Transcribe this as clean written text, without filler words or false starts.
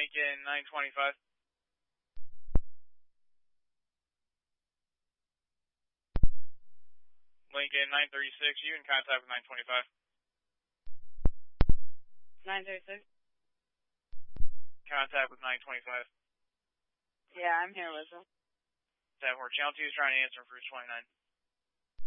Lincoln 925. Lincoln 936, you in contact with 925. 936? Contact with 925. Yeah, I'm here, Lisa. That where Channel 2 is trying to answer for 29.